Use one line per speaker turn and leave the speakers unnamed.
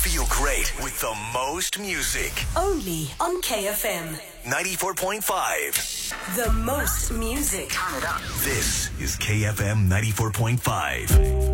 Feel great with the most music.
Only on KFM
94.5.
The most music.
This is KFM 94.5.